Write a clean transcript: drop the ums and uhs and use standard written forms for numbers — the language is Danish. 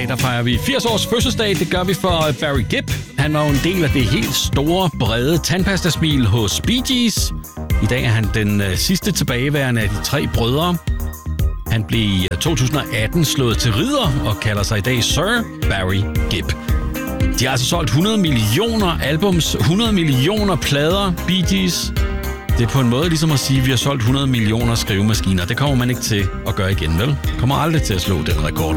der fejrer vi 80 års fødselsdag. Det gør vi for Barry Gibb. Han var jo en del af det helt store, brede tandpastasmil hos Bee Gees. I dag er han den sidste tilbageværende af de 3 brødre. Han blev i 2018 slået til ridder og kalder sig i dag Sir Barry Gibb. De har altså solgt 100 millioner albums, 100 millioner plader, Bee Gees. Det er på en måde ligesom at sige, at vi har solgt 100 millioner skrivemaskiner. Det kommer man ikke til at gøre igen, vel? Kommer aldrig til at slå den rekord.